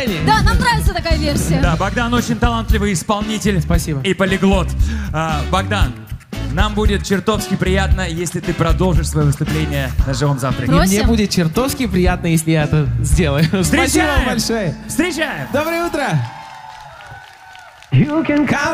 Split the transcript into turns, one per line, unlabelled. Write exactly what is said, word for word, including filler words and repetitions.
Да, нам нравится такая версия.
Да, Богдан очень талантливый исполнитель.
Спасибо.
И полиглот. А, Богдан, нам будет чертовски приятно, если ты продолжишь свое выступление на живом завтраке.
И
Просим.
мне будет чертовски приятно, если я это сделаю. Спасибо
Встречаем!
большое.
Встречаем!
Доброе утро. You can come